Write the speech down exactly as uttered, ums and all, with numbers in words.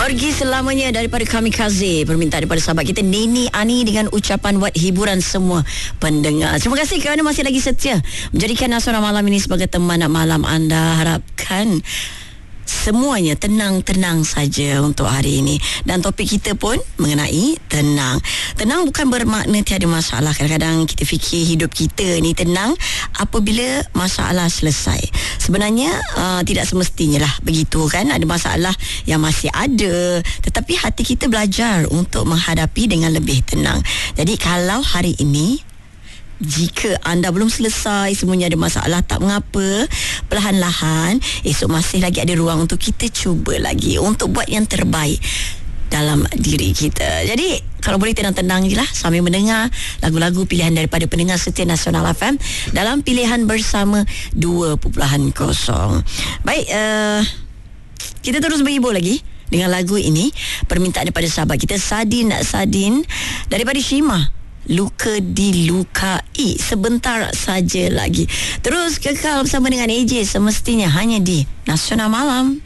Pergi selamanya daripada Kamikaze. Permintaan daripada sahabat kita Nini Ani dengan ucapan buat hiburan semua pendengar. Terima kasih kerana masih lagi setia menjadikan Nasional Malam ini sebagai teman malam anda. Harapkan semuanya tenang-tenang saja untuk hari ini. Dan topik kita pun mengenai tenang. Tenang bukan bermakna tiada masalah. Kadang-kadang kita fikir hidup kita ni tenang apabila masalah selesai. Sebenarnya uh, tidak semestinya lah begitu kan. Ada masalah yang masih ada, tetapi hati kita belajar untuk menghadapi dengan lebih tenang. Jadi kalau hari ini jika anda belum selesai, semuanya ada masalah, tak mengapa, perlahan-lahan esok masih lagi ada ruang untuk kita cuba lagi untuk buat yang terbaik dalam diri kita. Jadi kalau boleh tenang-tenang je lah sambil mendengar lagu-lagu pilihan daripada pendengar setia Nasional F M dalam Pilihan Bersama dua titik kosong. Baik, uh, kita terus berhibur lagi dengan lagu ini. Permintaan daripada sahabat kita Sadin Sadin daripada Shima, Luka Dilukai. Sebentar saja lagi. Terus kekal bersama dengan A J semestinya hanya di Nasional Malam.